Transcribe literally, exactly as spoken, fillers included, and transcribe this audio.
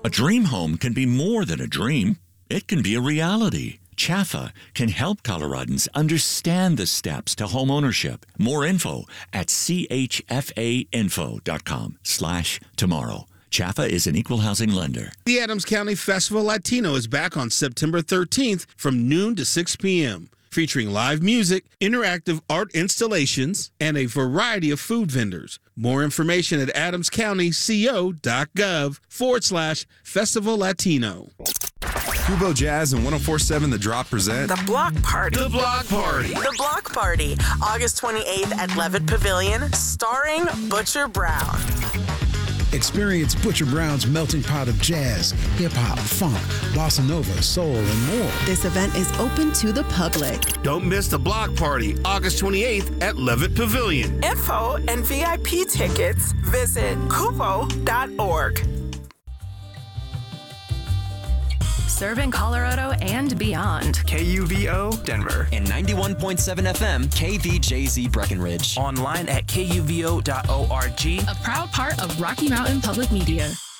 A dream home can be more than a dream. It can be a reality. Chaffa can help Coloradans understand the steps to home ownership. More info at chfainfo.com slash tomorrow. Chaffa is an equal housing lender. The Adams County Festival Latino is back on September thirteenth from noon to six p.m., featuring live music, interactive art installations, and a variety of food vendors. More information at adamscountyco.gov forward slash Festival Latino. Kubo Jazz and one oh four point seven The Drop present The Block Party. The Block Party. The Block Party, August twenty-eighth at Levitt Pavilion, starring Butcher Brown. Experience Butcher Brown's melting pot of jazz, hip-hop, funk, bossa nova, soul, and more. This event is open to the public. Don't miss The Block Party, August twenty-eighth at Levitt Pavilion. Info and V I P tickets, visit kubo dot org. Serving Colorado and beyond. K U V O Denver. And ninety-one point seven F M K V J Z Breckenridge. Online at K U V O dot org. A proud part of Rocky Mountain Public Media.